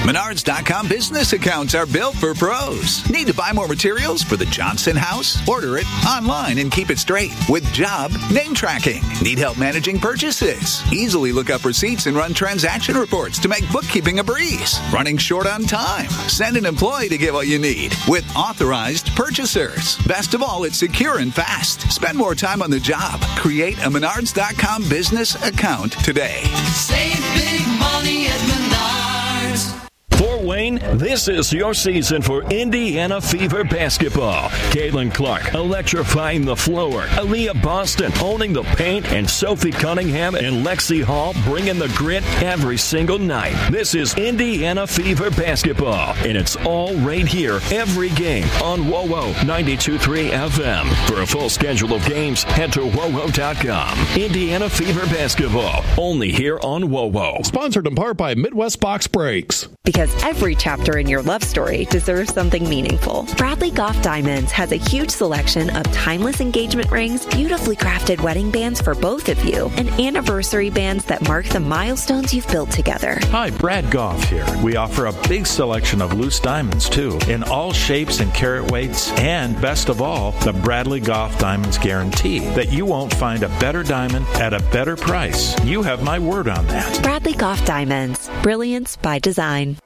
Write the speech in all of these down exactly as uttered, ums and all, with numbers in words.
Menards dot com business accounts are built for pros. Need to buy more materials for the Johnson house? Order it online and keep it straight with job name tracking. Need help managing purchases? Easily look up receipts and run transaction reports to make bookkeeping a breeze. Running short on time? Send an employee to get what you need with authorized purchasers. Best of all, it's secure and fast. Spend more time on the job. Create a Menards dot com business account today. Save big money at Menards. Fort Wayne, this is your season for Indiana Fever basketball. Caitlin Clark electrifying the floor. Aaliyah Boston owning the paint. And Sophie Cunningham and Lexi Hall bringing the grit every single night. This is Indiana Fever basketball. And it's all right here every game on WoWo ninety-two point three F M. For a full schedule of games, head to WoWo dot com. Indiana Fever basketball. Only here on WoWo. Sponsored in part by Midwest Box Brakes. Because every chapter in your love story deserves something meaningful. Bradley Goff Diamonds has a huge selection of timeless engagement rings, beautifully crafted wedding bands for both of you, and anniversary bands that mark the milestones you've built together. Hi, Brad Goff here. We offer a big selection of loose diamonds, too, in all shapes and carat weights, and best of all, the Bradley Goff Diamonds guarantee that you won't find a better diamond at a better price. You have my word on that. Bradley Goff Diamonds. Brilliance by design.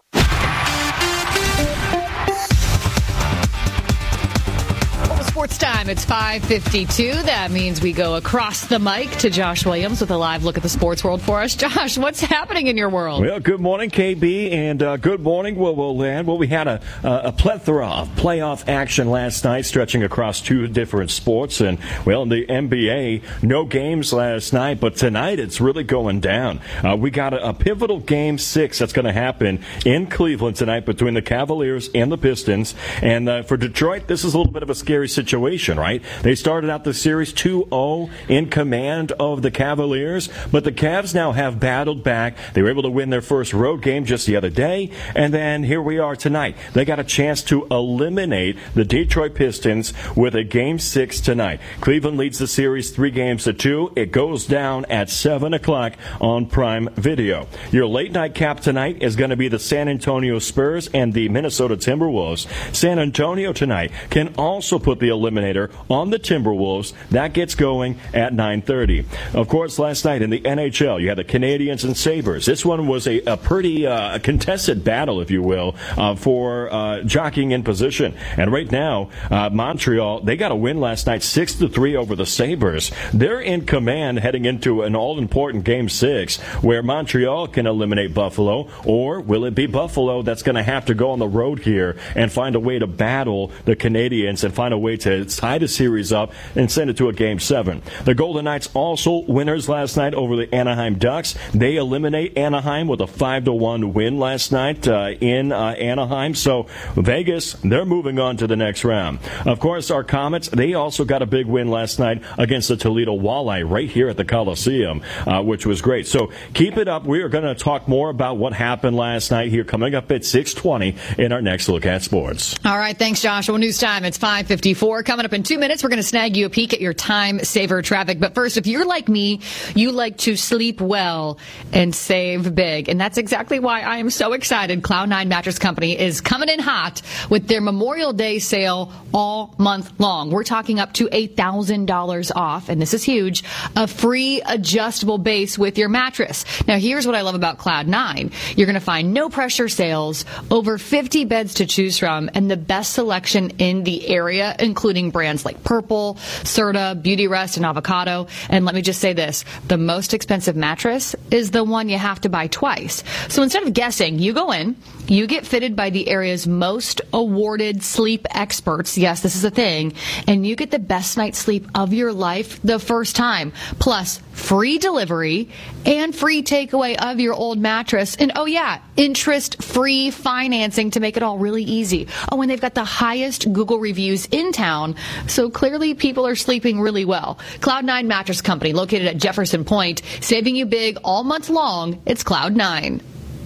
Sports time. It's five fifty-two. That means we go across the mic to Josh Williams with a live look at the sports world for us. Josh, what's happening in your world? Well, good morning, K B, and uh, good morning, WoWo Land. Well, we had a, a plethora of playoff action last night, stretching across two different sports. And, well, in the N B A, no games last night, but tonight it's really going down. Uh, we got a, a pivotal game six that's going to happen in Cleveland tonight between the Cavaliers and the Pistons. And uh, for Detroit, this is a little bit of a scary situation. Situation, right? They started out the series two oh in command of the Cavaliers, but the Cavs now have battled back. They were able to win their first road game just the other day, and then here we are tonight. They got a chance to eliminate the Detroit Pistons with a game six tonight. Cleveland leads the series three games to two. It goes down at seven o'clock on Prime Video. Your late night cap tonight is going to be the San Antonio Spurs and the Minnesota Timberwolves. San Antonio tonight can also put the eliminator on the Timberwolves. That gets going at nine thirty. Of course, last night in the N H L, you had the Canadiens and Sabres. This one was a, a pretty uh, contested battle, if you will, uh, for uh, jockeying in position. And right now, uh, Montreal, they got a win last night, six to three over the Sabres. They're in command heading into an all-important Game six, where Montreal can eliminate Buffalo, or will it be Buffalo that's going to have to go on the road here and find a way to battle the Canadiens and find a way to tie the series up and send it to a game seven. The Golden Knights also winners last night over the Anaheim Ducks. They eliminate Anaheim with a five to one win last night uh, in uh, Anaheim. So Vegas, they're moving on to the next round. Of course, our Comets, they also got a big win last night against the Toledo Walleye right here at the Coliseum, uh, which was great. So keep it up. We are going to talk more about what happened last night here coming up at six twenty in our next look at sports. All right. Thanks, Josh. Well, news time. It's five fifty-four. Coming up in two minutes, we're going to snag you a peek at your time saver traffic. But first, if you're like me, you like to sleep well and save big. And that's exactly why I am so excited. Cloud nine Mattress Company is coming in hot with their Memorial Day sale all month long. We're talking up to one thousand dollars off, and this is huge, a free adjustable base with your mattress. Now, here's what I love about Cloud nine. You're going to find no pressure sales, over fifty beds to choose from, and the best selection in the area, including brands like Purple, Serta, Beauty Rest, and Avocado. And let me just say this, the most expensive mattress is the one you have to buy twice. So instead of guessing, you go in, you get fitted by the area's most awarded sleep experts. Yes, this is a thing. And you get the best night's sleep of your life the first time. Plus, free delivery and free takeaway of your old mattress. And oh yeah, interest-free financing to make it all really easy. Oh, and they've got the highest Google reviews in town, so clearly people are sleeping really well. Cloud nine Mattress Company, located at Jefferson Point, saving you big all month long. It's Cloud nine.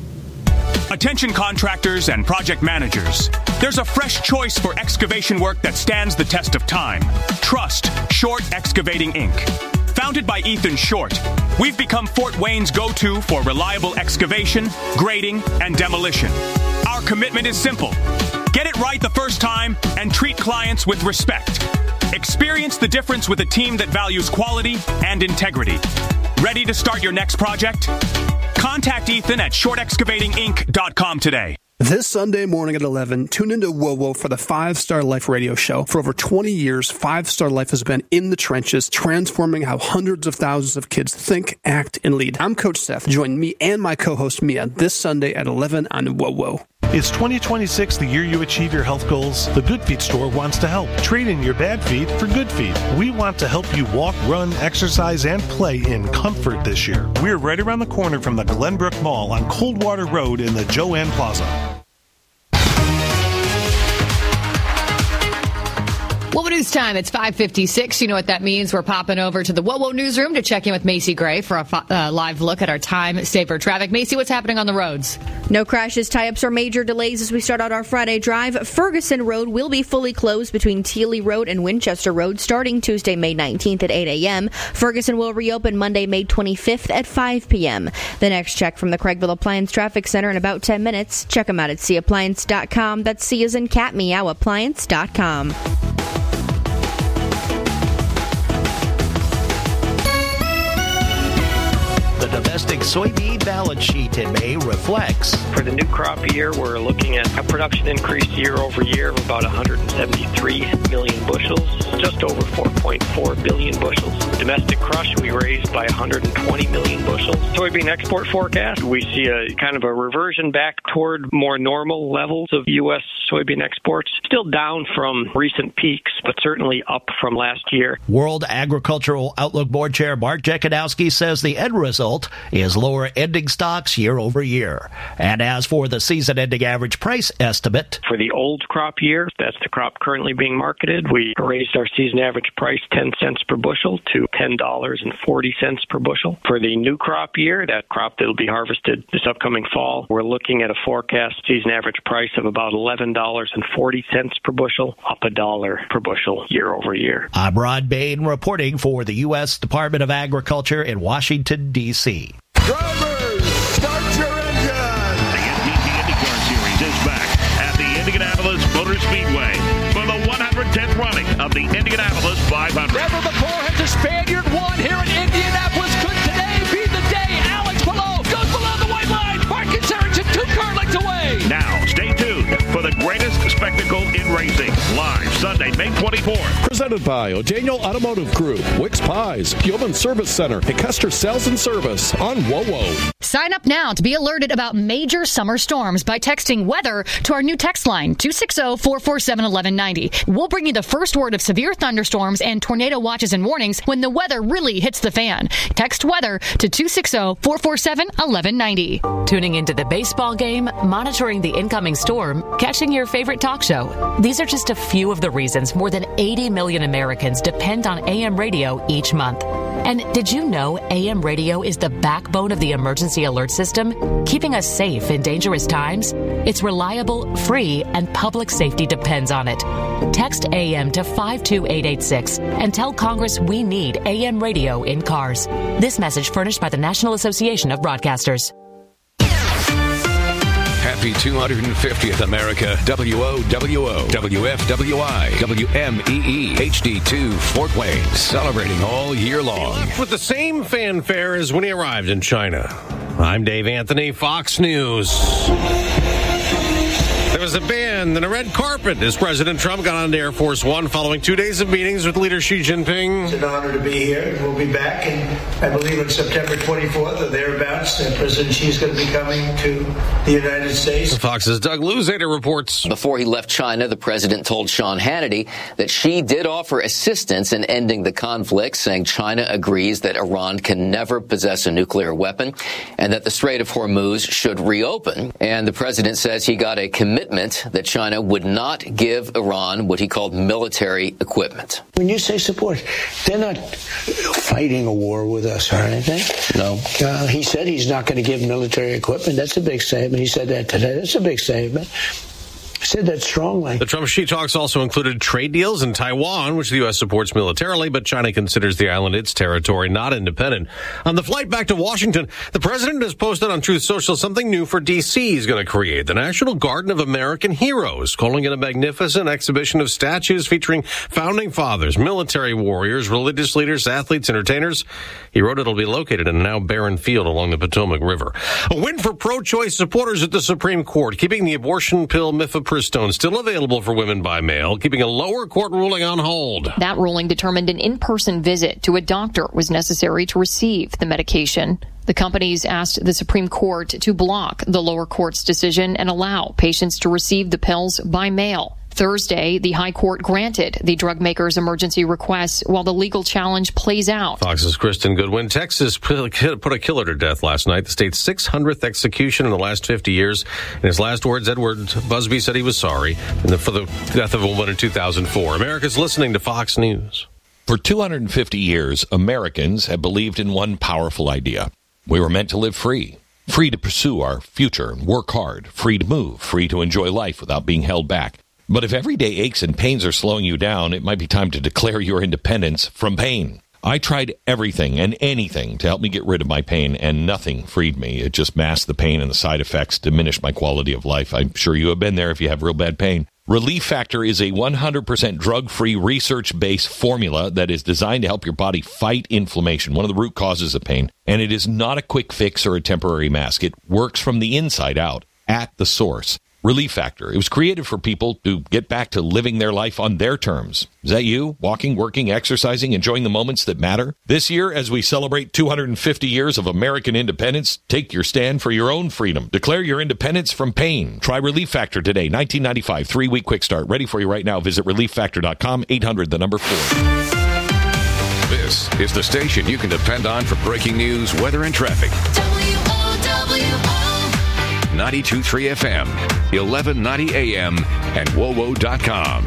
Attention contractors and project managers. There's a fresh choice for excavation work that stands the test of time. Trust Short Excavating Incorporated. Founded by Ethan Short, we've become Fort Wayne's go-to for reliable excavation, grading, and demolition. Our commitment is simple. Get it right the first time and treat clients with respect. Experience the difference with a team that values quality and integrity. Ready to start your next project? Contact Ethan at short excavating inc dot com today. This Sunday morning at eleven, tune into Whoa Whoa for the Five Star Life radio show. For over twenty years, Five Star Life has been in the trenches, transforming how hundreds of thousands of kids think, act, and lead. I'm Coach Seth. Join me and my co-host Mia this Sunday at eleven on Whoa Whoa. Is twenty twenty-six the year you achieve your health goals? The Good Feet store wants to help. Trade in your bad feet for good feet. We want to help you walk, run, exercise, and play in comfort this year. We're right around the corner from the Glenbrook Mall on Coldwater Road in the Joanne Plaza. Whoa News Time. It's five fifty-six. You know what that means. We're popping over to the Whoa Whoa newsroom to check in with Macy Gray for a uh, live look at our time saver traffic. Macy, what's happening on the roads? No crashes, tie-ups, or major delays as we start out our Friday drive. Ferguson Road will be fully closed between Teely Road and Winchester Road starting Tuesday, May nineteenth at eight a.m. Ferguson will reopen Monday, May twenty-fifth at five p.m. The next check from the Craigville Appliance Traffic Center in about ten minutes. Check them out at c appliance dot com. That's C as in cat, meow, appliance dot com. Domestic soybean balance sheet in May reflects. For the new crop year, we're looking at a production increase year over year of about one hundred seventy-three million bushels, just over four point four billion bushels. Domestic crush, we raised by one hundred twenty million bushels. Soybean export forecast, we see a kind of a reversion back toward more normal levels of U S soybean exports. Still down from recent peaks, but certainly up from last year. World Agricultural Outlook Board Chair Mark Jekanowski says the end result is lower ending stocks year over year. And as for the season-ending average price estimate, for the old crop year, that's the crop currently being marketed, we raised our season average price ten cents per bushel to ten dollars and forty cents per bushel. For the new crop year, that crop that'll be harvested this upcoming fall, we're looking at a forecast season average price of about eleven dollars and forty cents per bushel, up a dollar per bushel year over year. I'm Rod Bain reporting for the U S Department of Agriculture in Washington, D C Drivers, start your engine! The N P T IndyCar Series is back at the Indianapolis Motor Speedway for the one hundred tenth running of the Indianapolis five hundred. Never before has a Spaniard won here in Indianapolis. Could today be the day? Alex Palou goes below the white line. Marcus Erickson two car lengths away. Now, stay tuned for the greatest spectacle in racing. Live Sunday, May twenty-fourth. Presented by O'Daniel Automotive Group, Wicks Pies, Gilman Service Center, and Custer Sales and Service on Whoa Whoa. Sign up now to be alerted about major summer storms by texting weather to our new text line, two six zero, four four seven, one one nine zero. We'll bring you the first word of severe thunderstorms and tornado watches and warnings when the weather really hits the fan. Text weather to two six zero, four four seven, one one nine zero. Tuning into the baseball game, monitoring the incoming storm, catching your favorite talk show. These are just a few of the reasons more than eighty million Americans depend on A M radio each month. And did you know A M radio is the backbone of the emergency alert system, keeping us safe in dangerous times? It's reliable, free, and public safety depends on it. Text A M to five two eight eight six and tell Congress we need A M radio in cars. This message furnished by the National Association of Broadcasters. Happy two hundred fiftieth America. W O W O, W F W I, W M E E, H D two Fort Wayne, celebrating all year long. He left with the same fanfare as when he arrived in China. I'm Dave Anthony, Fox News. There was a band and a red carpet as President Trump got on to Air Force One following two days of meetings with leader Xi Jinping. It's an honor to be here. We'll be back, and I believe on September twenty-fourth or thereabouts, uh, President Xi is going to be coming to the United States. Fox's Doug Luzader reports. Before he left China, the president told Sean Hannity that Xi did offer assistance in ending the conflict, saying China agrees that Iran can never possess a nuclear weapon and that the Strait of Hormuz should reopen. And the president says he got a commitment that China would not give Iran what he called military equipment. When you say support, they're not fighting a war with us or anything. No. Uh, he said he's not going to give military equipment. That's a big statement. He said that today. That's a big statement. said that strongly. The Trump Xi talks also included trade deals in Taiwan, which the U S supports militarily, but China considers the island its territory, not independent. On the flight back to Washington, the president has posted on Truth Social something new for D C. He's going to create the National Garden of American Heroes, calling it a magnificent exhibition of statues featuring founding fathers, military warriors, religious leaders, athletes, entertainers. He wrote it'll be located in a now barren field along the Potomac River. A win for pro-choice supporters at the Supreme Court, keeping the abortion pill mifepristone still available for women by mail, keeping a lower court ruling on hold. That ruling determined an in-person visit to a doctor was necessary to receive the medication. The companies asked the Supreme Court to block the lower court's decision and allow patients to receive the pills by mail. Thursday, the High Court granted the drug maker's emergency request while the legal challenge plays out. Fox's Kristen Goodwin. Texas put a killer to death last night, the state's six hundredth execution in the last fifty years. In his last words, Edward Busby said he was sorry for the death of a woman in two thousand four. America's listening to Fox News. For two hundred fifty years, Americans have believed in one powerful idea. We were meant to live free. Free to pursue our future and work hard. Free to move. Free to enjoy life without being held back. But if everyday aches and pains are slowing you down, it might be time to declare your independence from pain. I tried everything and anything to help me get rid of my pain, and nothing freed me. It just masked the pain, and the side effects diminished my quality of life. I'm sure you have been there if you have real bad pain. Relief Factor is a one hundred percent drug-free, research-based formula that is designed to help your body fight inflammation, one of the root causes of pain. And it is not a quick fix or a temporary mask. It works from the inside out, at the source. Relief Factor. It was created for people to get back to living their life on their terms. Is that you? Walking, working, exercising, enjoying the moments that matter? This year, as we celebrate two hundred fifty years of American independence, take your stand for your own freedom. Declare your independence from pain. Try Relief Factor today. nineteen ninety-five, three-week quick start. Ready for you right now. Visit relief factor dot com, eight hundred, the number four. This is the station you can depend on for breaking news, weather, and traffic. W O W O ninety-two point three F M, eleven ninety A M, and W O W O dot com.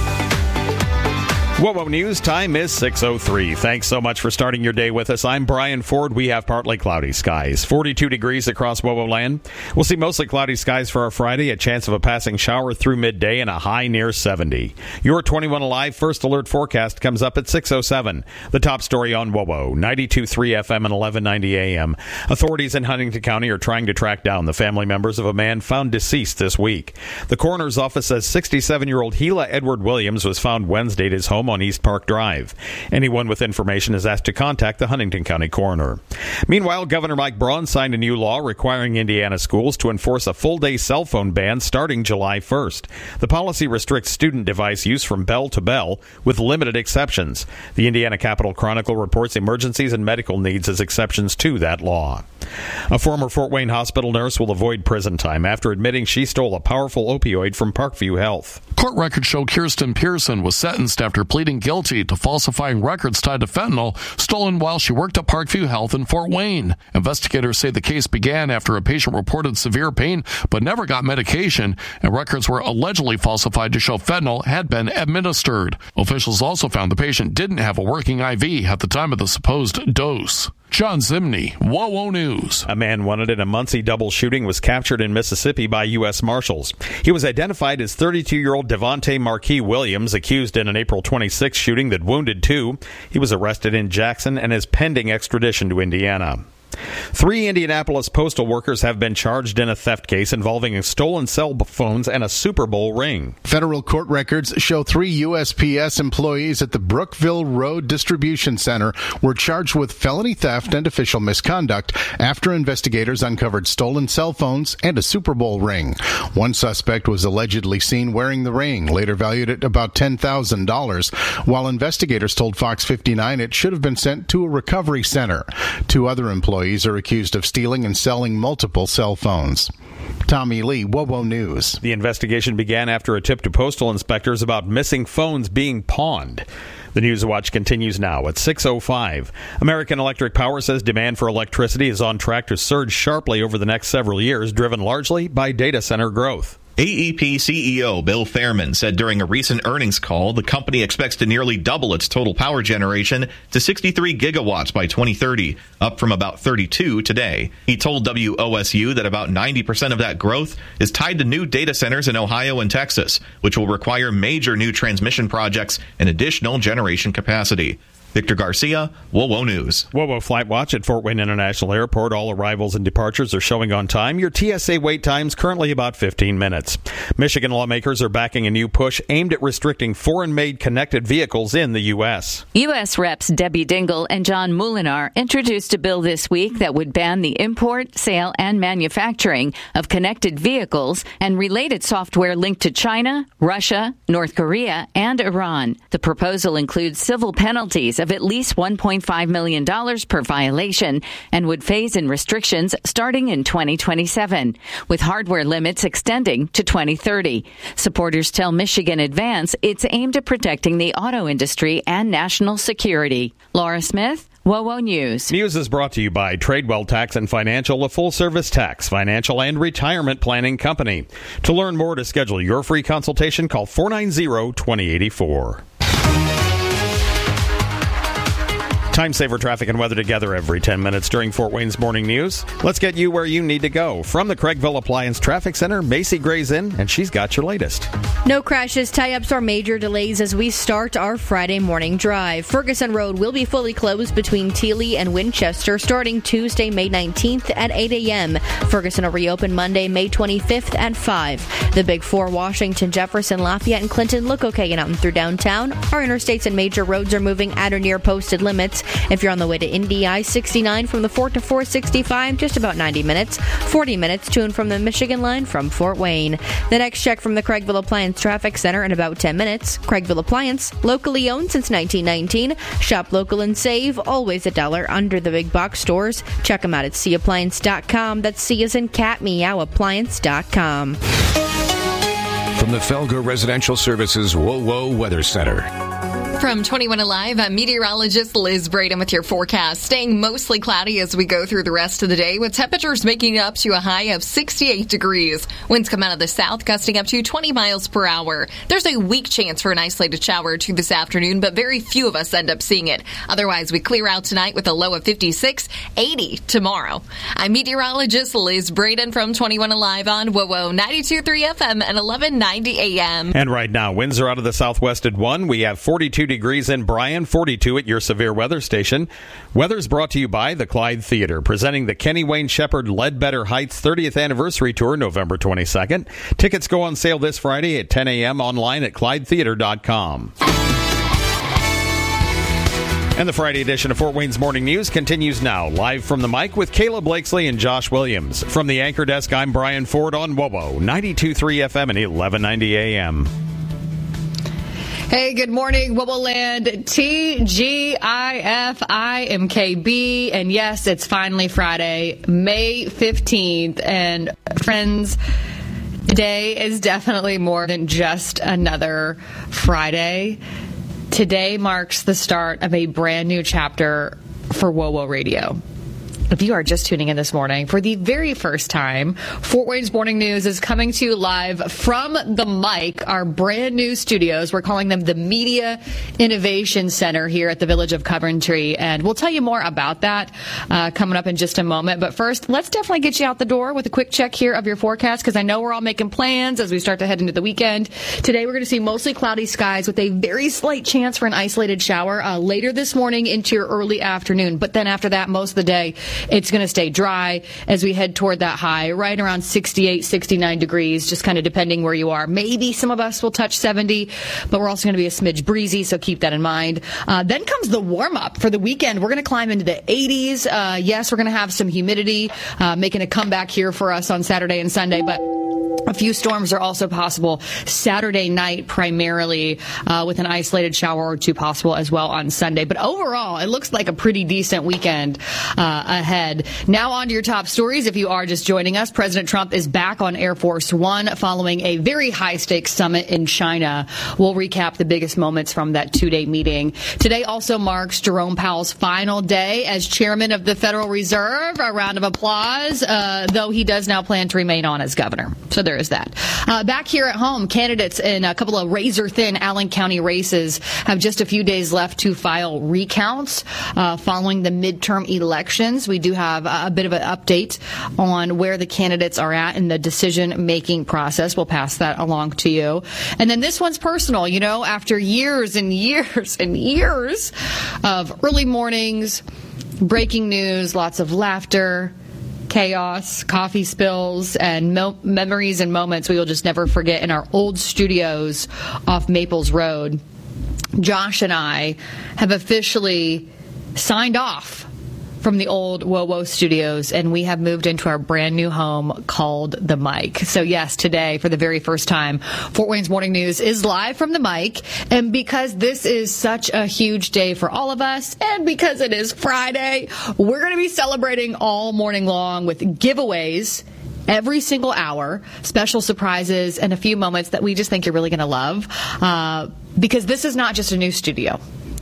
W O W O News time is six oh three. Thanks so much for starting your day with us. I'm Brian Ford. We have partly cloudy skies. forty-two degrees across W O W O land. We'll see mostly cloudy skies for our Friday, a chance of a passing shower through midday, and a high near seventy. Your twenty-one Alive First Alert forecast comes up at six oh seven. The top story on W O W O, ninety-two point three F M and eleven ninety A M. Authorities in Huntington County are trying to track down the family members of a man found deceased this week. The coroner's office says sixty-seven-year-old Gila Edward Williams was found Wednesday at his home on East Park Drive. Anyone with information is asked to contact the Huntington County coroner. Meanwhile, Governor Mike Braun signed a new law requiring Indiana schools to enforce a full-day cell phone ban starting July first. The policy restricts student device use from bell to bell with limited exceptions. The Indiana Capital Chronicle reports emergencies and medical needs as exceptions to that law. A former Fort Wayne hospital nurse will avoid prison time after admitting she stole a powerful opioid from Parkview Health. Court records show Kirsten Pearson was sentenced after pleading guilty to falsifying records tied to fentanyl stolen while she worked at Parkview Health in Fort Wayne. Investigators say the case began after a patient reported severe pain but never got medication, and records were allegedly falsified to show fentanyl had been administered. Officials also found the patient didn't have a working I V at the time of the supposed dose. John Zimney, W O W O News. A man wanted in a Muncie double shooting was captured in Mississippi by U S Marshals. He was identified as thirty-two-year-old Devontae Marquis Williams, accused in an April twenty-sixth shooting that wounded two. He was arrested in Jackson and is pending extradition to Indiana. Three Indianapolis postal workers have been charged in a theft case involving stolen cell phones and a Super Bowl ring. Federal court records show three U S P S employees at the Brookville Road Distribution Center were charged with felony theft and official misconduct after investigators uncovered stolen cell phones and a Super Bowl ring. One suspect was allegedly seen wearing the ring, later valued at about ten thousand dollars, while investigators told Fox fifty-nine it should have been sent to a recovery center. Two other employees are accused of stealing and selling multiple cell phones. Tommy Lee, W O W O News. The investigation began after a tip to postal inspectors about missing phones being pawned. The News Watch continues now at six oh five. American Electric Power says demand for electricity is on track to surge sharply over the next several years, driven largely by data center growth. A E P C E O Bill Fairman said during a recent earnings call the company expects to nearly double its total power generation to sixty-three gigawatts by twenty thirty, up from about thirty-two today. He told W O S U that about ninety percent of that growth is tied to new data centers in Ohio and Texas, which will require major new transmission projects and additional generation capacity. Victor Garcia, WOWO News. WOWO Flight Watch at Fort Wayne International Airport. All arrivals and departures are showing on time. Your T S A wait time's currently about fifteen minutes. Michigan lawmakers are backing a new push aimed at restricting foreign-made connected vehicles in the U S. U S. Reps Debbie Dingell and John Moulinar introduced a bill this week that would ban the import, sale, and manufacturing of connected vehicles and related software linked to China, Russia, North Korea, and Iran. The proposal includes civil penalties of at least one point five million dollars per violation and would phase in restrictions starting in twenty twenty-seven, with hardware limits extending to twenty thirty. Supporters tell Michigan Advance it's aimed at protecting the auto industry and national security. Laura Smith, WOWO News. News is brought to you by Tradewell Tax and Financial, a full-service tax, financial, and retirement planning company. To learn more, to schedule your free consultation, call four nine zero, two zero eight four. Time saver traffic and weather together every ten minutes during Fort Wayne's Morning News. Let's get you where you need to go. From the Craigville Appliance Traffic Center, Macy Gray's in, and she's got your latest. No crashes, tie-ups, or major delays as we start our Friday morning drive. Ferguson Road will be fully closed between Tealy and Winchester starting Tuesday, May nineteenth at eight a.m. Ferguson will reopen Monday, May twenty-fifth at five. The Big Four, Washington, Jefferson, Lafayette, and Clinton look okay and out and through downtown. Our interstates and major roads are moving at or near posted limits. If you're on the way to Indy, I sixty-nine from the Fort to four sixty-five, just about ninety minutes. forty minutes to and from the Michigan line from Fort Wayne. The next check from the Craigville Appliance Traffic Center in about ten minutes. Craigville Appliance, locally owned since nineteen nineteen. Shop local and save, always a dollar under the big box stores. Check them out at c appliance dot com. That's C as in cat, meow, appliance dot com. From the Felger Residential Services WOWO Weather Center. From twenty-one Alive, I'm meteorologist Liz Braden with your forecast. Staying mostly cloudy as we go through the rest of the day, with temperatures making up to a high of sixty-eight degrees. Winds come out of the south, gusting up to twenty miles per hour. There's a weak chance for an isolated shower or two this afternoon, but very few of us end up seeing it. Otherwise, we clear out tonight with a low of fifty-six, eighty tomorrow. I'm meteorologist Liz Braden from twenty-one Alive on WOWO ninety-two point three F M and eleven ninety A M. And right now, winds are out of the southwest at one. We have forty-two degrees in Bryan, forty-two at your severe weather station. Weather's brought to you by the Clyde Theater, presenting the Kenny Wayne Shepherd Ledbetter Heights thirtieth Anniversary Tour November twenty-second. Tickets go on sale this Friday at ten a.m. online at clyde theater dot com. And the Friday edition of Fort Wayne's Morning News continues now, live from the mic with Caleb Blakesley and Josh Williams. From the anchor desk, I'm Brian Ford on WOWO ninety-two point three F M and eleven ninety A M. Hey, good morning, WOWO Land. T G I F, I am K B, and yes, it's finally Friday, May fifteenth, and friends, today is definitely more than just another Friday. Today marks the start of a brand new chapter for WOWO Radio. If you are just tuning in this morning, for the very first time, Fort Wayne's Morning News is coming to you live from the mic, our brand new studios. We're calling them the Media Innovation Center here at the Village of Coventry, and we'll tell you more about that uh, coming up in just a moment. But first, let's definitely get you out the door with a quick check here of your forecast, because I know we're all making plans as we start to head into the weekend. Today, we're going to see mostly cloudy skies with a very slight chance for an isolated shower uh, later this morning into your early afternoon. But then after that, most of the day, it's going to stay dry as we head toward that high, right around sixty-eight, sixty-nine degrees, just kind of depending where you are. Maybe some of us will touch seventy, but we're also going to be a smidge breezy, so keep that in mind. Uh, then comes the warm-up for the weekend. We're going to climb into the eighties. Uh, yes, we're going to have some humidity uh, making a comeback here for us on Saturday and Sunday, but a few storms are also possible Saturday night, primarily, uh, with an isolated shower or two possible as well on Sunday. But overall, it looks like a pretty decent weekend uh, ahead. Now on to your top stories. If you are just joining us, President Trump is back on Air Force One following a very high-stakes summit in China. We'll recap the biggest moments from that two-day meeting. Today also marks Jerome Powell's final day as chairman of the Federal Reserve. A round of applause, uh, though he does now plan to remain on as governor. So So there is that. Uh, back here at home, candidates in a couple of razor-thin Allen County races have just a few days left to file recounts uh, following the midterm elections. We do have a bit of an update on where the candidates are at in the decision-making process. We'll pass that along to you. And then this one's personal. You know, after years and years and years of early mornings, breaking news, lots of laughter, chaos, coffee spills, and mo- memories and moments we will just never forget in our old studios off Maples Road, Josh and I have officially signed off from the old WoWo studios, and we have moved into our brand new home called The Mic. So yes, today, for the very first time, Fort Wayne's Morning News is live from The Mic, and because this is such a huge day for all of us, and because it is Friday, we're going to be celebrating all morning long with giveaways every single hour, special surprises, and a few moments that we just think you're really going to love, uh, because this is not just a new studio.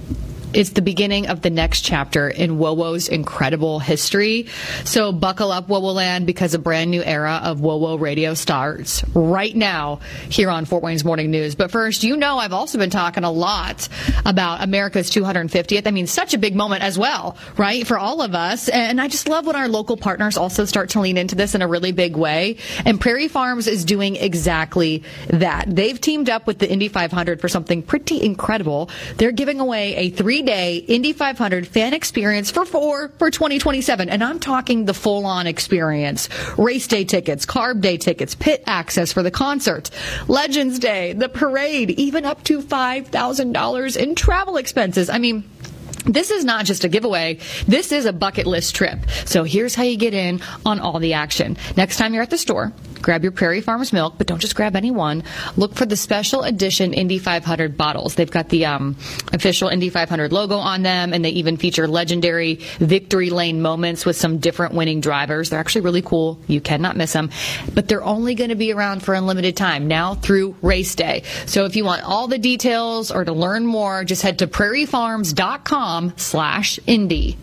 It's the beginning of the next chapter in WoWo's incredible history. So buckle up, WoWo Land, because a brand new era of WoWo radio starts right now here on Fort Wayne's Morning News. But first, you know I've also been talking a lot about America's two hundred fiftieth. I mean, such a big moment as well, right, for all of us. And I just love when our local partners also start to lean into this in a really big way. And Prairie Farms is doing exactly that. They've teamed up with the Indy five hundred for something pretty incredible. They're giving away a three day Indy five hundred fan experience for four for twenty twenty-seven. And I'm talking the full-on experience. Race day tickets, carb day tickets, pit access for the concert, Legends Day, the parade, even up to five thousand dollars in travel expenses. I mean, this is not just a giveaway. This is a bucket list trip. So here's how you get in on all the action. Next time you're at the store, grab your Prairie Farms milk, but don't just grab any one. Look for the special edition Indy five hundred bottles. They've got the um, official Indy five hundred logo on them, and they even feature legendary victory lane moments with some different winning drivers. They're actually really cool. You cannot miss them. But they're only going to be around for a limited time, now through race day. So if you want all the details or to learn more, just head to prairie farms dot com slash Indy.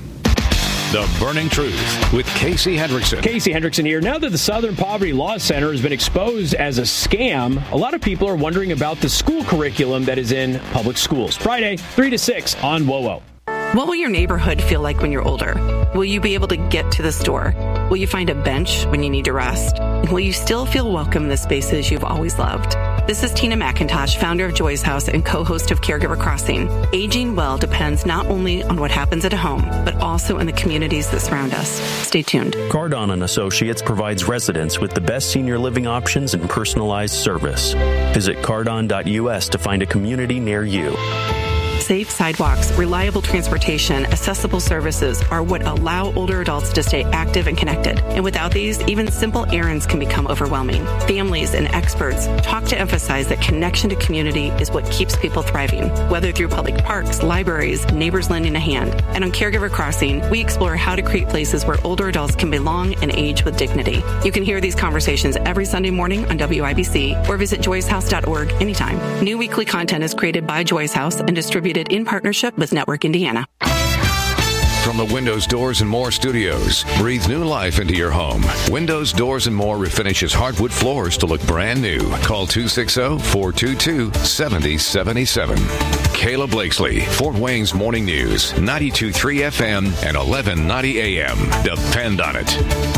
The Burning Truth with Casey Hendrickson. Casey Hendrickson here. Now that the Southern Poverty Law Center has been exposed as a scam, a lot of people are wondering about the school curriculum that is in public schools. Friday, three to six on WoWo. What will your neighborhood feel like when you're older? Will you be able to get to the store? Will you find a bench when you need to rest? And will you still feel welcome in the spaces you've always loved? This is Tina McIntosh, founder of Joy's House and co-host of Caregiver Crossing. Aging well depends not only on what happens at home, but also in the communities that surround us. Stay tuned. Cardon and Associates provides residents with the best senior living options and personalized service. Visit cardon dot U S to find a community near you. Safe sidewalks, reliable transportation, accessible services are what allow older adults to stay active and connected. And without these, even simple errands can become overwhelming. Families and experts talk to emphasize that connection to community is what keeps people thriving, whether through public parks, libraries, neighbors lending a hand. And on Caregiver Crossing, we explore how to create places where older adults can belong and age with dignity. You can hear these conversations every Sunday morning on W I B C or visit joys house dot org anytime. New weekly content is created by Joy's House and distributed in partnership with Network Indiana. From the Windows, Doors, and More studios, breathe new life into your home. Windows, Doors, and More refinishes hardwood floors to look brand new. Call two six zero, four two two, seven zero seven seven. Kayla Blakesley, Fort Wayne's Morning News, ninety-two point three F M and eleven ninety A M. Depend on it.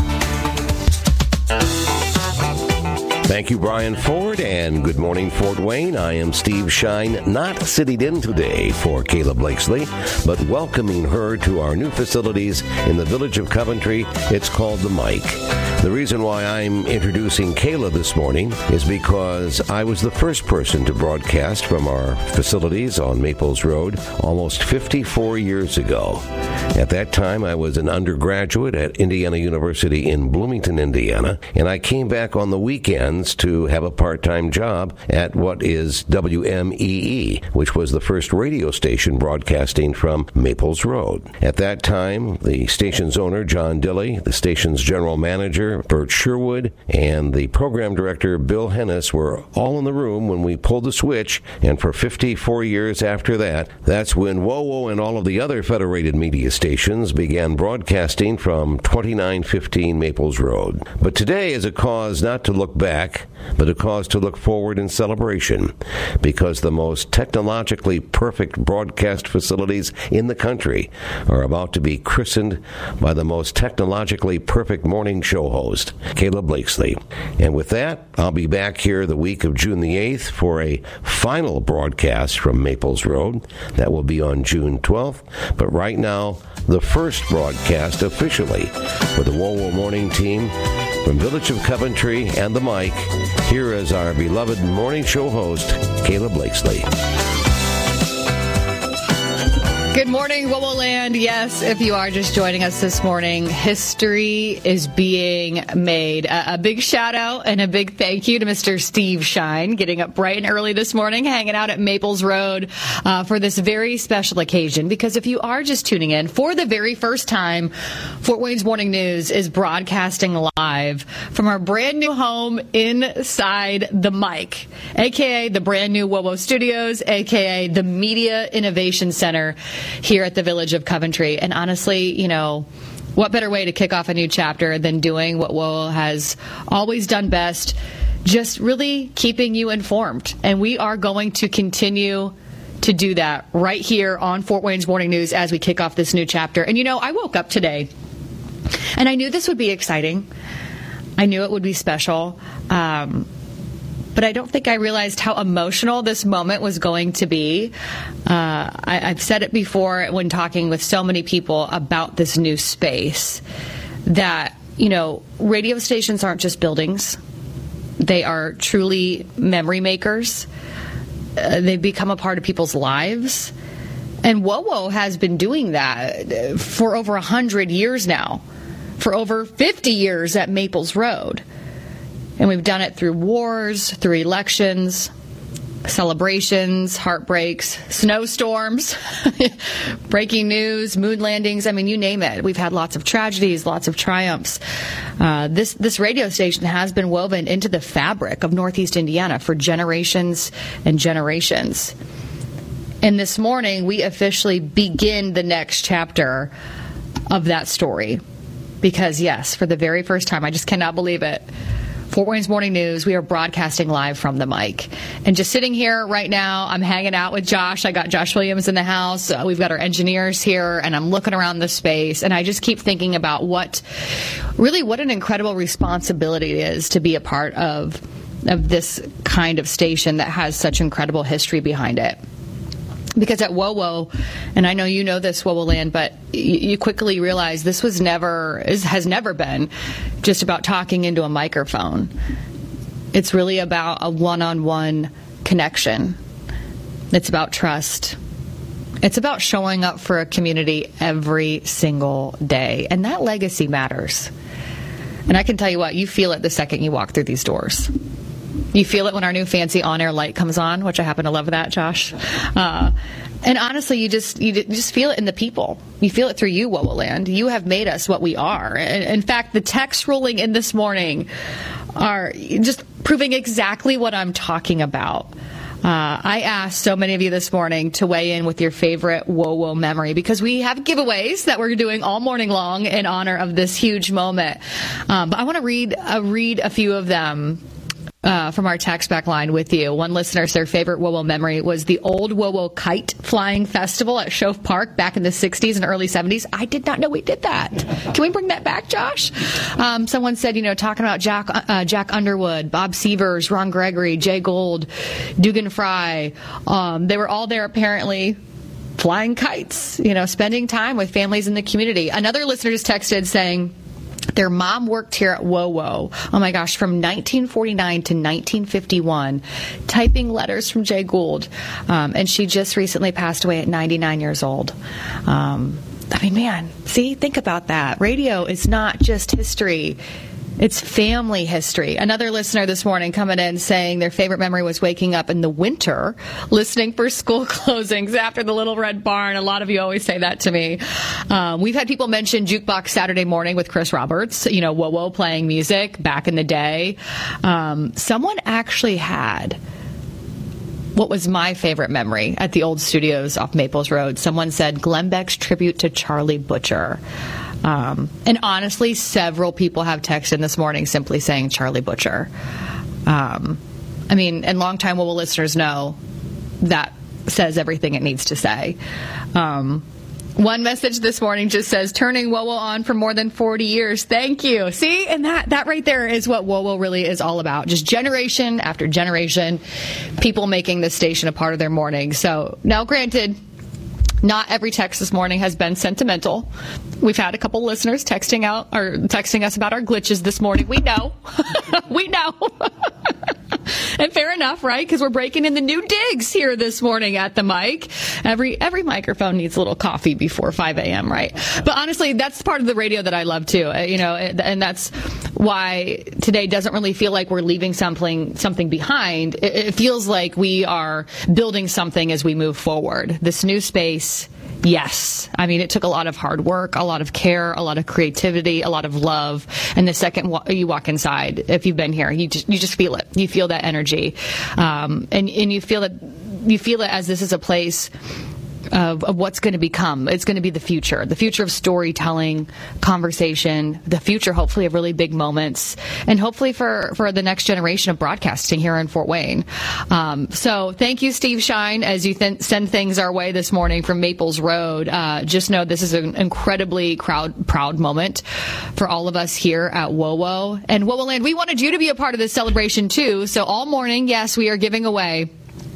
Thank you, Brian Ford, and good morning, Fort Wayne. I am Steve Shine, not sitting in today for Kayla Blakesley, but welcoming her to our new facilities in the village of Coventry. It's called The Mic. The reason why I'm introducing Kayla this morning is because I was the first person to broadcast from our facilities on Maples Road almost fifty-four years ago. At that time, I was an undergraduate at Indiana University in Bloomington, Indiana, and I came back on the weekends to have a part-time job at what is W M E E, which was the first radio station broadcasting from Maples Road. At that time, the station's owner, John Dilley, the station's general manager, producer, Bert Sherwood, and the program director, Bill Hennis, were all in the room when we pulled the switch, and for fifty-four years after that, that's when WOWO and all of the other federated media stations began broadcasting from twenty-nine fifteen Maples Road. But today is a cause not to look back, but a cause to look forward in celebration, because the most technologically perfect broadcast facilities in the country are about to be christened by the most technologically perfect morning show host, Caleb Blakesley. And with that, I'll be back here the week of June the eighth for a final broadcast from Maples Road. That will be on June twelfth. But right now, the first broadcast officially for the WOWO Morning Team from Village of Coventry and the mic. Here is our beloved morning show host, Caleb Blakesley. Good morning, WOWO Land. Yes, if you are just joining us this morning, history is being made. A, a big shout out and a big thank you to Mister Steve Shine, getting up bright and early this morning, hanging out at Maples Road uh, for this very special occasion. Because if you are just tuning in, for the very first time, Fort Wayne's Morning News is broadcasting live from our brand new home inside the mic, a k a the brand new WOWO Studios, a k a the Media Innovation Center here at the Village of Coventry. And honestly, you know, what better way to kick off a new chapter than doing what WOWO has always done best, just really keeping you informed. And we are going to continue to do that right here on Fort Wayne's Morning News as we kick off this new chapter. And you know, I woke up today and I knew this would be exciting. I knew it would be special. Um, But I don't think I realized how emotional this moment was going to be. Uh, I, I've said it before when talking with so many people about this new space, that, you know, radio stations aren't just buildings. They are truly memory makers. Uh, they've become a part of people's lives. And WOWO has been doing that for over one hundred years now, for over fifty years at Maples Road. And we've done it through wars, through elections, celebrations, heartbreaks, snowstorms, breaking news, moon landings. I mean, you name it. We've had lots of tragedies, lots of triumphs. Uh, this this radio station has been woven into the fabric of Northeast Indiana for generations and generations. And this morning, we officially begin the next chapter of that story. Because, yes, for the very first time, I just cannot believe it, Fort Wayne's Morning News, we are broadcasting live from the mic. And just sitting here right now, I'm hanging out with Josh. I got Josh Williams in the house. Uh, we've got our engineers here, and I'm looking around the space, and I just keep thinking about what, really what an incredible responsibility it is to be a part of, of this kind of station that has such incredible history behind it. Because at WOWO, and I know you know this, WOWO Land, but you, you quickly realize this was never, is, has never been just about talking into a microphone. It's really about a one-on-one connection. It's about trust. It's about showing up for a community every single day. And that legacy matters. And I can tell you what, you feel it the second you walk through these doors. You feel it when our new fancy on-air light comes on, which I happen to love that, Josh. Uh, and honestly, you just you just feel it in the people. You feel it through you, WOWO Land. You have made us what we are. And in fact, the texts rolling in this morning are just proving exactly what I'm talking about. Uh, I asked so many of you this morning to weigh in with your favorite WOWO memory, because we have giveaways that we're doing all morning long in honor of this huge moment. Um, but I want to read uh, read a few of them Uh, from our text back line with you. One listener said their favorite WOWO memory was the old WOWO Kite Flying Festival at Shove Park back in the sixties and early seventies. I did not know we did that. Can we bring that back, Josh? Um, someone said, you know, talking about Jack uh, Jack Underwood, Bob Severs, Ron Gregory, Jay Gold, Dugan Fry. Um, they were all there apparently flying kites, you know, spending time with families in the community. Another listener just texted saying their mom worked here at WOWO, oh my gosh, from nineteen forty-nine to nineteen fifty-one, typing letters from Jay Gould. Um, and she just recently passed away at ninety-nine years old. Um, I mean, man, see, think about that. Radio is not just history. It's family history. Another listener this morning coming in saying their favorite memory was waking up in the winter, listening for school closings after the Little Red Barn. A lot of you always say that to me. Um, we've had people mention Jukebox Saturday Morning with Chris Roberts, you know, Whoa Whoa playing music back in the day. Um, someone actually had what was my favorite memory at the old studios off Maples Road. Someone said Glenn Beck's tribute to Charlie Butcher. Um, and honestly, several people have texted this morning simply saying Charlie Butcher. Um, I mean, and longtime Whoa Whoa listeners know that says everything it needs to say. Um, one message this morning just says, turning Whoa Whoa on for more than forty years. Thank you. See, and that, that right there is what Whoa Whoa really is all about. Just generation after generation, people making this station a part of their morning. So now, granted, not every text this morning has been sentimental. We've had a couple listeners texting out or texting us about our glitches this morning. We know. we know. And fair enough, right? Because we're breaking in the new digs here this morning at the mic. Every every microphone needs a little coffee before five a.m., right? But honestly, that's part of the radio that I love too. Uh, you know, and that's why today doesn't really feel like we're leaving something something behind. It, it feels like we are building something as we move forward. This new space. Yes. I mean, it took a lot of hard work, a lot of care, a lot of creativity, a lot of love. And the second wa- you walk inside, if you've been here, you just, you just feel it. You feel that energy. Um, and, and you feel it, you feel it as this is a place Of, of what's going to become. It's going to be the future, the future of storytelling, conversation, the future, hopefully, of really big moments, and hopefully for, for the next generation of broadcasting here in Fort Wayne. Um, so thank you, Steve Shine, as you th- send things our way this morning from Maples Road. Uh, just know this is an incredibly proud, proud moment for all of us here at Whoa Whoa. And Whoa Whoa Land, we wanted you to be a part of this celebration, too. So all morning, yes, we are giving away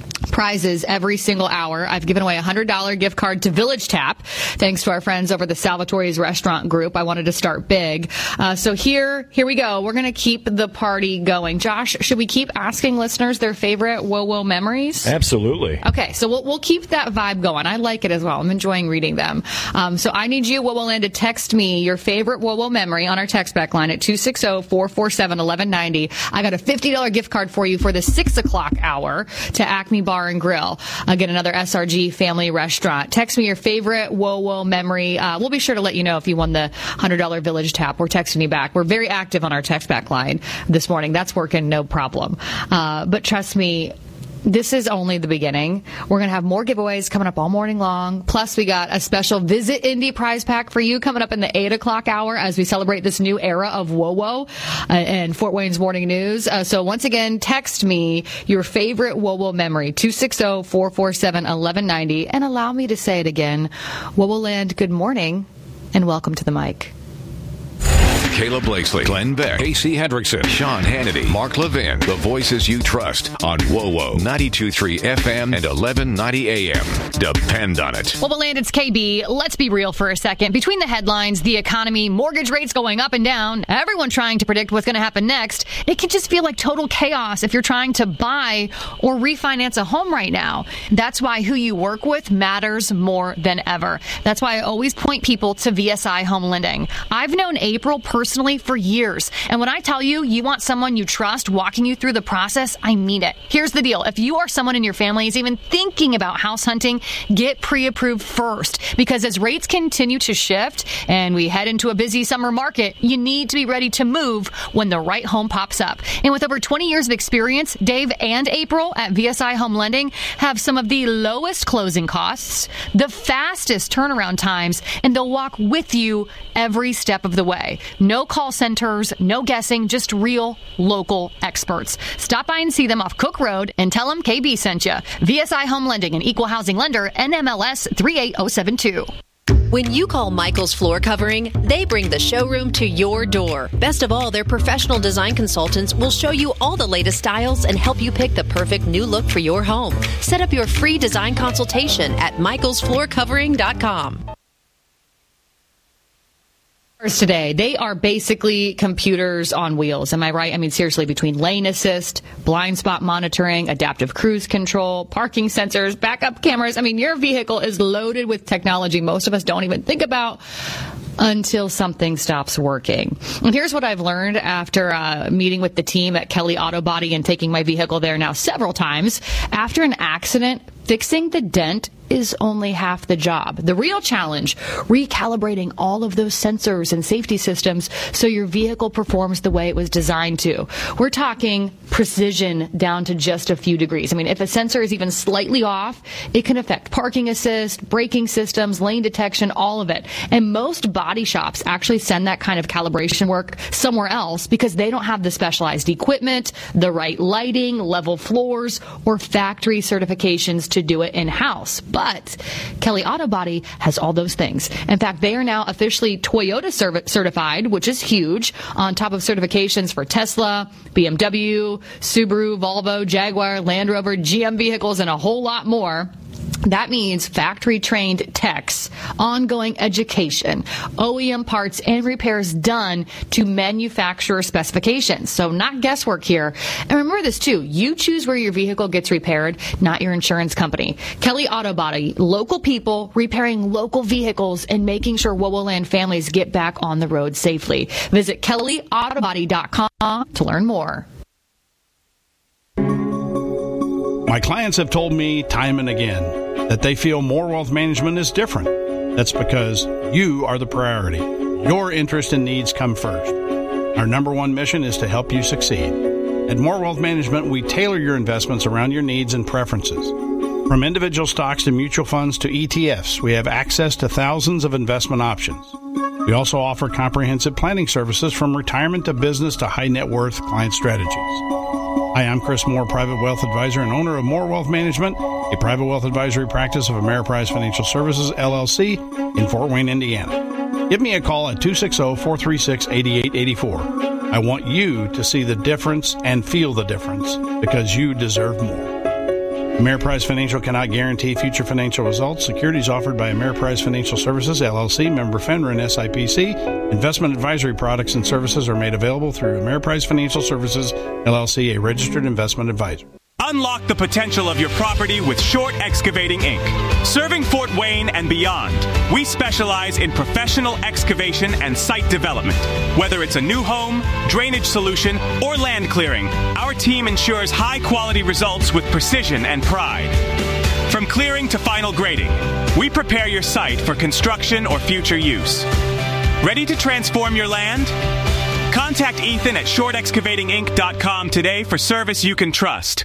prizes every single hour. I've given away a one hundred dollars gift card to Village Tap, thanks to our friends over the Salvatore's restaurant group. I wanted to start big. Uh, so here, here we go. We're going to keep the party going. Josh, should we keep asking listeners their favorite Whoa Whoa memories? Absolutely. Okay, so we'll, we'll keep that vibe going. I like it as well. I'm enjoying reading them. Um, so I need you, Whoa Whoa Land, to text me your favorite Whoa Whoa memory on our text back line at two six zero, four four seven, one one nine zero. I got a fifty dollars gift card for you for the six o'clock hour to Acme Bar and Grill. Again, another S R G family restaurant. Text me your favorite Whoa Whoa memory. Uh, we'll be sure to let you know if you won the one hundred dollars Village Tap. We're texting you back. We're very active on our text back line this morning. That's working, no problem. Uh, but trust me, this is only the beginning. We're going to have more giveaways coming up all morning long. Plus, we got a special Visit Indy prize pack for you coming up in the eight o'clock hour as we celebrate this new era of Whoa Whoa uh, and Fort Wayne's Morning News. Uh, so once again, text me your favorite Whoa Whoa memory, two six zero, four four seven, one one nine zero. And allow me to say it again. Whoa Whoa Land, good morning and welcome to the mic. Caleb Blakesley, Glenn Beck, Casey Hendrickson, Sean Hannity, Mark Levin, the voices you trust on Whoa Whoa ninety-two point three F M and eleven ninety A M. Depend on it. Whoa Whoa Land, it's K B. Let's be real for a second. Between the headlines, the economy, mortgage rates going up and down, everyone trying to predict what's going to happen next, it can just feel like total chaos if you're trying to buy or refinance a home right now. That's why who you work with matters more than ever. That's why I always point people to V S I Home Lending. I've known April personally for years. And when I tell you, you want someone you trust walking you through the process, I mean it. Here's the deal. If you or someone in your family is even thinking about house hunting, get pre-approved first. Because as rates continue to shift and we head into a busy summer market, you need to be ready to move when the right home pops up. And with over twenty years of experience, Dave and April at V S I Home Lending have some of the lowest closing costs, the fastest turnaround times, and they'll walk with you every step of the way. No call centers, no guessing, just real local experts. Stop by and see them off Cook Road and tell them K B sent you. V S I Home Lending, an equal housing lender, N M L S three eight zero seven two. When you call Michael's Floor Covering, they bring the showroom to your door. Best of all, their professional design consultants will show you all the latest styles and help you pick the perfect new look for your home. Set up your free design consultation at michaels floor covering dot com. Today, they are basically computers on wheels. Am I right? I mean, seriously, between lane assist, blind spot monitoring, adaptive cruise control, parking sensors, backup cameras. I mean, your vehicle is loaded with technology most of us don't even think about until something stops working. And here's what I've learned after uh, meeting with the team at Kelly Auto Body and taking my vehicle there now several times. After an accident, fixing the dent is only half the job. The real challenge, recalibrating all of those sensors and safety systems so your vehicle performs the way it was designed to. We're talking precision down to just a few degrees. I mean, if a sensor is even slightly off, it can affect parking assist, braking systems, lane detection, all of it. And most body shops actually send that kind of calibration work somewhere else because they don't have the specialized equipment, the right lighting, level floors, or factory certifications to do it in-house. But Kelly Auto Body has all those things. In fact, they are now officially Toyota certi- certified, which is huge, on top of certifications for Tesla, B M W, Subaru, Volvo, Jaguar, Land Rover, G M vehicles, and a whole lot more. That means factory-trained techs, ongoing education, O E M parts and repairs done to manufacturer specifications. So not guesswork here. And remember this, too. You choose where your vehicle gets repaired, not your insurance company. Kelly Auto Body, local people repairing local vehicles and making sure WOWOland families get back on the road safely. Visit kelly auto body dot com to learn more. My clients have told me time and again that they feel More Wealth Management is different. That's because you are the priority. Your interest and needs come first. Our number one mission is to help you succeed. At More Wealth Management, we tailor your investments around your needs and preferences. From individual stocks to mutual funds to E T Fs, we have access to thousands of investment options. We also offer comprehensive planning services from retirement to business to high net worth client strategies. Hi, I'm Chris Moore, Private Wealth Advisor and owner of More Wealth Management, a private wealth advisory practice of Ameriprise Financial Services, L L C, in Fort Wayne, Indiana. Give me a call at two six zero, four three six, eight eight eight four. I want you to see the difference and feel the difference because you deserve more. Ameriprise Financial cannot guarantee future financial results. Securities offered by Ameriprise Financial Services, L L C, member FINRA and S I P C. Investment advisory products and services are made available through Ameriprise Financial Services, L L C, a registered investment advisor. Unlock the potential of your property with Short Excavating Incorporated. Serving Fort Wayne and beyond, we specialize in professional excavation and site development. Whether it's a new home, drainage solution, or land clearing, our team ensures high-quality results with precision and pride. From clearing to final grading, we prepare your site for construction or future use. Ready to transform your land? Contact Ethan at short excavating inc dot com today for service you can trust.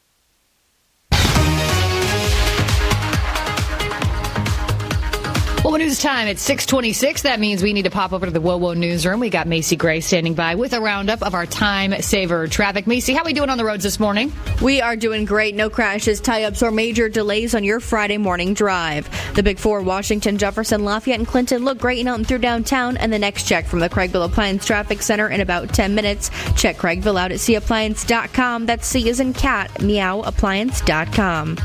Well, news time. It's six twenty-six. That means we need to pop over to the WOWO newsroom. We got Macy Gray standing by with a roundup of our time saver traffic. Macy, how are we doing on the roads this morning? We are doing great. No crashes, tie-ups, or major delays on your Friday morning drive. The Big Four, Washington, Jefferson, Lafayette, and Clinton look great out and through downtown. And the next check from the Craigville Appliance Traffic Center in about ten minutes. Check Craigville out at c appliance dot com. That's C as in cat, meow appliance dot com.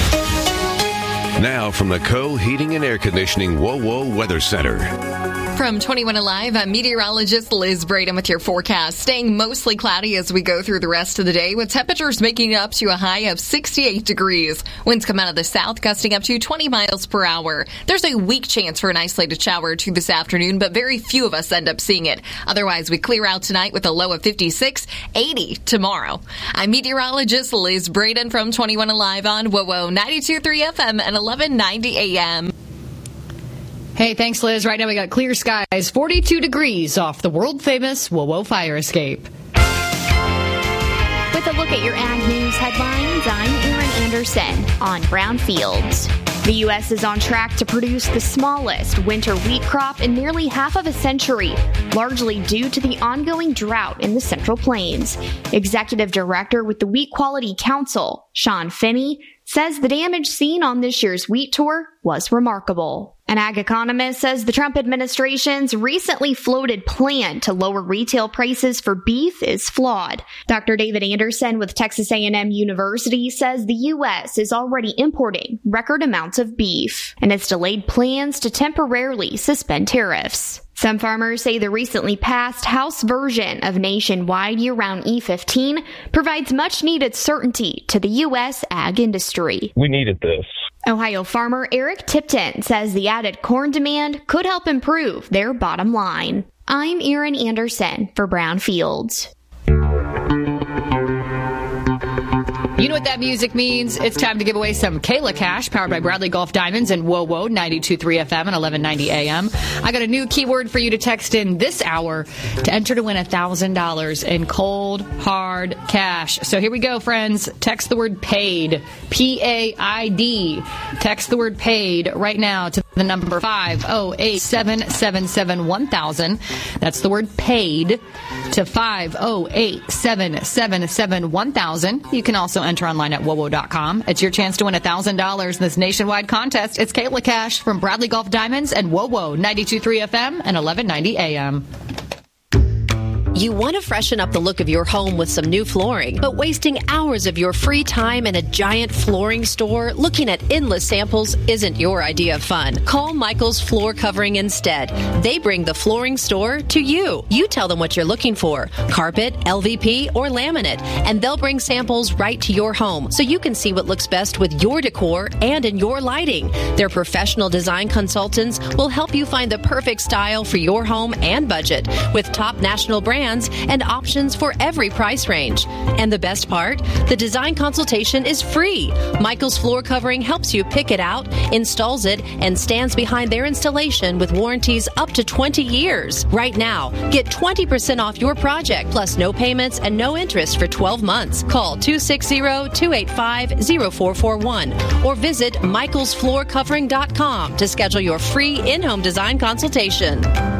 Now from the Co Heating and Air Conditioning WOWO Weather Center. From twenty-one Alive, I'm meteorologist Liz Braden with your forecast. Staying mostly cloudy as we go through the rest of the day, with temperatures making up to a high of sixty-eight degrees. Winds come out of the south, gusting up to twenty miles per hour. There's a weak chance for an isolated shower or two this afternoon, but very few of us end up seeing it. Otherwise, we clear out tonight with a low of fifty-six, eighty tomorrow. I'm meteorologist Liz Braden from twenty-one Alive on WOWO ninety-two point three F M and eleven ninety A M. Hey, thanks, Liz. Right now we got clear skies, forty-two degrees off the world-famous WOWO fire escape. With a look at your ag news headlines, I'm Erin Anderson on Brownfields. The U S is on track to produce the smallest winter wheat crop in nearly half of a century, largely due to the ongoing drought in the Central Plains. Executive Director with the Wheat Quality Council, Sean Finney, says the damage seen on this year's wheat tour was remarkable. An ag economist says the Trump administration's recently floated plan to lower retail prices for beef is flawed. Doctor David Anderson with Texas A and M University says the U S is already importing record amounts of beef and has delayed plans to temporarily suspend tariffs. Some farmers say the recently passed House version of nationwide year-round E fifteen provides much-needed certainty to the U S ag industry. We needed this. Ohio farmer Eric Tipton says the added corn demand could help improve their bottom line. I'm Erin Anderson for Brown Fields. You know what that music means? It's time to give away some Kayla Cash, powered by Bradley Golf Diamonds and Whoa Whoa, ninety-two point three F M and eleven ninety A M. I got a new keyword for you to text in this hour to enter to win one thousand dollars in cold, hard cash. So here we go, friends. Text the word PAID, P A I D. Text the word PAID right now to the number five oh eight, seven seven seven, one thousand. That's the word PAID to five oh eight, seven seven seven, one thousand. You can also enter online at wowo dot com. It's your chance to win one thousand dollars in this nationwide contest. It's Kayla Cash from Bradley Golf Diamonds and Whoa ninety-two point three F M and eleven ninety A M. You want to freshen up the look of your home with some new flooring, but wasting hours of your free time in a giant flooring store looking at endless samples isn't your idea of fun. Call Michael's Floor Covering instead. They bring the flooring store to you. You tell them what you're looking for, carpet, L V P, or laminate, and they'll bring samples right to your home so you can see what looks best with your decor and in your lighting. Their professional design consultants will help you find the perfect style for your home and budget with top national brands and options for every price range. And the best part? The design consultation is free. Michael's Floor Covering helps you pick it out, installs it, and stands behind their installation with warranties up to twenty years. Right now, get twenty percent off your project, plus no payments and no interest for twelve months. Call two six zero, two eight five, zero four four one or visit michaels floor covering dot com to schedule your free in-home design consultation.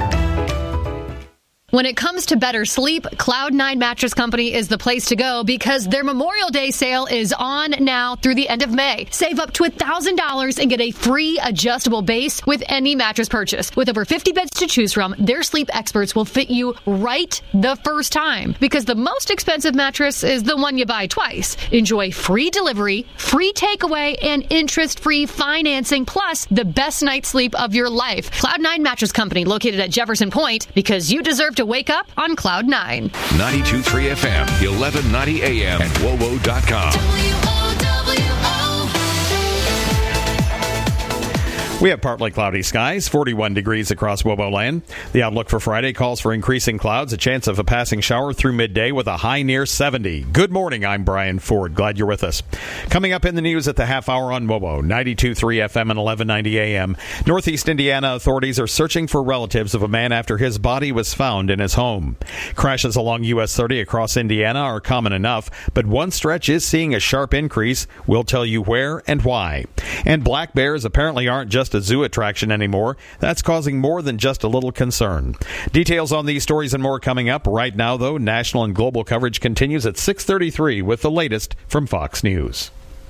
When it comes to better sleep, Cloud nine Mattress Company is the place to go because their Memorial Day sale is on now through the end of May. Save up to one thousand dollars and get a free adjustable base with any mattress purchase. With over fifty beds to choose from, their sleep experts will fit you right the first time because the most expensive mattress is the one you buy twice. Enjoy free delivery, free takeaway, and interest-free financing, plus the best night's sleep of your life. Cloud nine Mattress Company, located at Jefferson Point, because you deserve to wake up on Cloud nine. ninety-two point three F M, eleven ninety A M, and wowo dot com. We have partly cloudy skies, forty-one degrees across Wobo land. The outlook for Friday calls for increasing clouds, a chance of a passing shower through midday with a high near seventy. Good morning, I'm Brian Ford. Glad you're with us. Coming up in the news at the half hour on Wobo, ninety-two point three F M and eleven ninety A M. Northeast Indiana authorities are searching for relatives of a man after his body was found in his home. Crashes along U S thirty across Indiana are common enough, but one stretch is seeing a sharp increase. We'll tell you where and why. And black bears apparently aren't just a zoo attraction anymore. That's causing more than just a little concern. Details on these stories and more coming up. Right now, though, national and global coverage continues at six thirty-three with the latest from Fox News.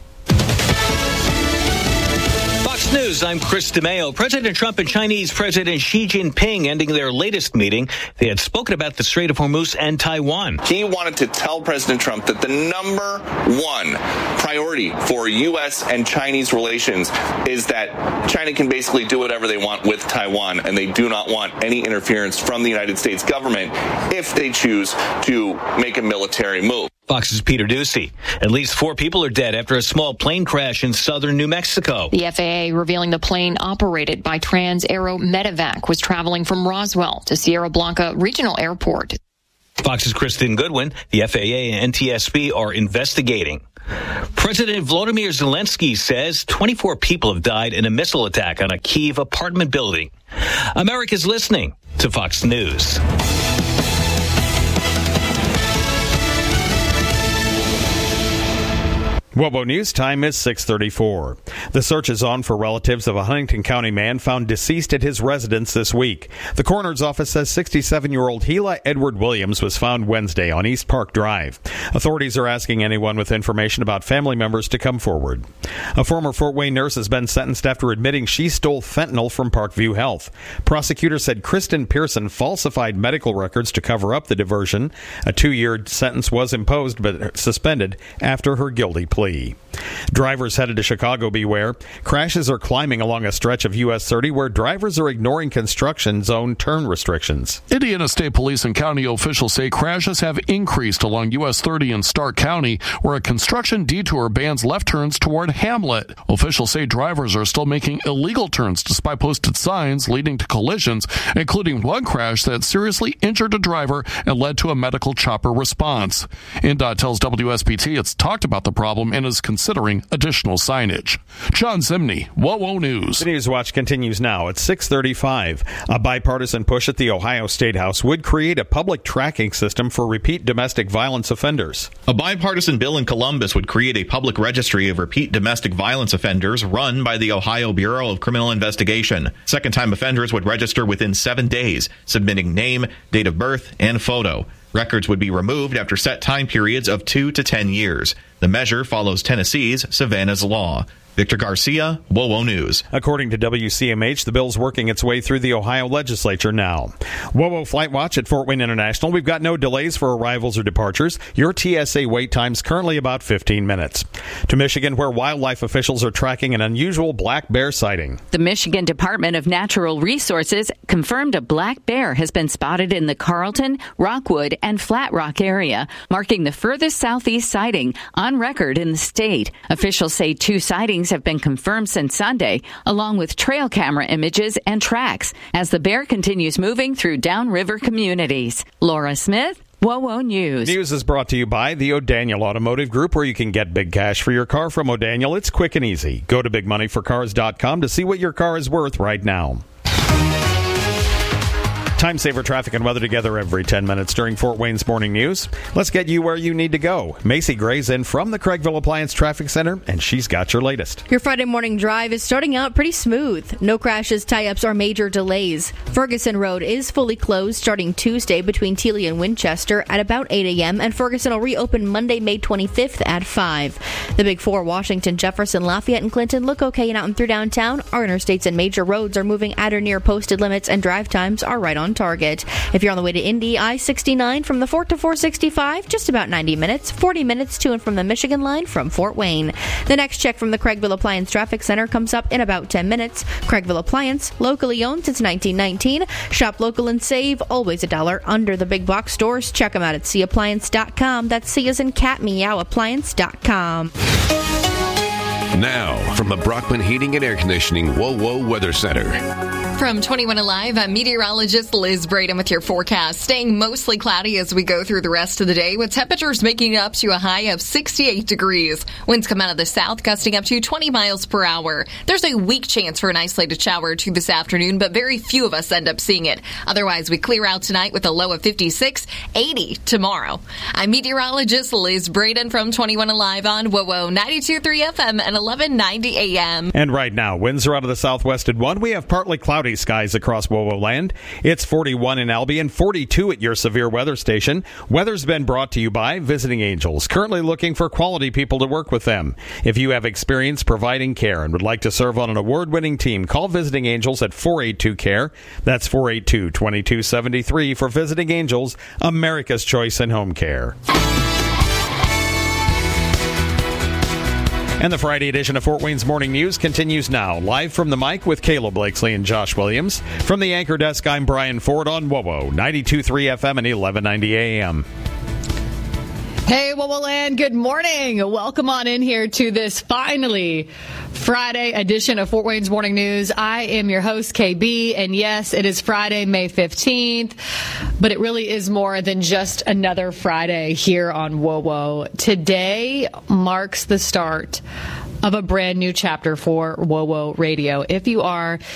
Fox News, I'm Chris DeMeo. President Trump and Chinese President Xi Jinping ending their latest meeting. They had spoken about the Strait of Hormuz and Taiwan. He wanted to tell President Trump that the number one priority for U S and Chinese relations is that China can basically do whatever they want with Taiwan, and they do not want any interference from the United States government if they choose to make a military move. Fox's Peter Ducey. At least four people are dead after a small plane crash in southern New Mexico. The F A A revealing the plane operated by Trans-Aero Medevac was traveling from Roswell to Sierra Blanca Regional Airport. Fox's Kristen Goodwin. The F A A and N T S B are investigating. President Volodymyr Zelensky says twenty-four people have died in a missile attack on a Kyiv apartment building. America's listening to Fox News. Wobo News time is six thirty-four. The search is on for relatives of a Huntington County man found deceased at his residence this week. The coroner's office says sixty-seven-year-old Gila Edward Williams was found Wednesday on East Park Drive. Authorities are asking anyone with information about family members to come forward. A former Fort Wayne nurse has been sentenced after admitting she stole fentanyl from Parkview Health. Prosecutors said Kristen Pearson falsified medical records to cover up the diversion. A two-year sentence was imposed but suspended after her guilty plea. Lee. Drivers headed to Chicago beware. Crashes are climbing along a stretch of U S thirty where drivers are ignoring construction zone turn restrictions. Indiana State Police and county officials say crashes have increased along U S thirty in Stark County, where a construction detour bans left turns toward Hamlet. Officials say drivers are still making illegal turns despite posted signs, leading to collisions, including one crash that seriously injured a driver and led to a medical chopper response. N D O T tells W S B T it's talked about the problem and is considering additional signage. John Zimney, WOWO News. The News Watch continues now at six thirty-five. A bipartisan push at the Ohio State House would create a public tracking system for repeat domestic violence offenders. A bipartisan bill in Columbus would create a public registry of repeat domestic violence offenders run by the Ohio Bureau of Criminal Investigation. Second-time offenders would register within seven days, submitting name, date of birth, and photo. Records would be removed after set time periods of two to ten years. The measure follows Tennessee's Savannah's Law. Victor Garcia, WOWO News. According to W C M H, the bill's working its way through the Ohio legislature now. WOWO Flight Watch at Fort Wayne International. We've got no delays for arrivals or departures. Your T S A wait time's currently about fifteen minutes. To Michigan, where wildlife officials are tracking an unusual black bear sighting. The Michigan Department of Natural Resources confirmed a black bear has been spotted in the Carlton, Rockwood, and Flat Rock area, marking the furthest southeast sighting on record in the state. Officials say two sightings have been confirmed since Sunday, along with trail camera images and tracks, as the bear continues moving through downriver communities. Laura Smith, WOWO News. News is brought to you by the O'Daniel Automotive Group, where you can get big cash for your car from O'Daniel. It's quick and easy. Go to big money for cars dot com to see what your car is worth right now. Time saver traffic and weather together every ten minutes during Fort Wayne's Morning News. Let's get you where you need to go. Macy Gray's in from the Craigville Appliance Traffic Center, and she's got your latest. Your Friday morning drive is starting out pretty smooth. No crashes, tie-ups, or major delays. Ferguson Road is fully closed starting Tuesday between Tealy and Winchester at about eight a.m., and Ferguson will reopen Monday, May twenty-fifth at five. The Big Four, Washington, Jefferson, Lafayette, and Clinton, look okay and out and through downtown. Our interstates and major roads are moving at or near posted limits, and drive times are right on target. If you're on the way to Indy, I sixty-nine from the Fort to four sixty-five, just about ninety minutes, forty minutes to and from the Michigan line from Fort Wayne. The next check from the Craigville Appliance Traffic Center comes up in about ten minutes. Craigville Appliance, locally owned since nineteen nineteen. Shop local and save, always a dollar under the big box stores. Check them out at C appliance dot com. That's C as in cat, meow, appliance dot com. Now, from the Brockman Heating and Air Conditioning WOWO Weather Center. From twenty-one Alive, I'm meteorologist Liz Braden with your forecast. Staying mostly cloudy as we go through the rest of the day, with temperatures making up to a high of sixty-eight degrees. Winds come out of the south, gusting up to twenty miles per hour. There's a weak chance for an isolated shower or two this afternoon, but very few of us end up seeing it. Otherwise, we clear out tonight with a low of fifty-six, eighty tomorrow. I'm meteorologist Liz Braden from twenty-one Alive on WOWO ninety-two point three F M and eleven ninety A M. And right now, winds are out of the southwest at one. We have partly cloudy skies across WOWO land. It's forty-one in Albion, forty-two at your severe weather station. Weather's been brought to you by Visiting Angels, currently looking for quality people to work with them. If you have experience providing care and would like to serve on an award-winning team, call Visiting Angels at four eight two care. That's four eight two, two two seven three for Visiting Angels, America's choice in home care. And the Friday edition of Fort Wayne's Morning News continues now. Live from the mic with Caleb Blakesley and Josh Williams. From the anchor desk, I'm Brian Ford on WOWO ninety-two point three F M and eleven ninety A M. Hey, WOWO Land, good morning. Welcome on in here to this finally Friday edition of Fort Wayne's Morning News. I am your host, K B, and yes, it is Friday, May fifteenth, but it really is more than just another Friday here on WOWO. Today marks the start of a brand new chapter for WOWO Radio. If you are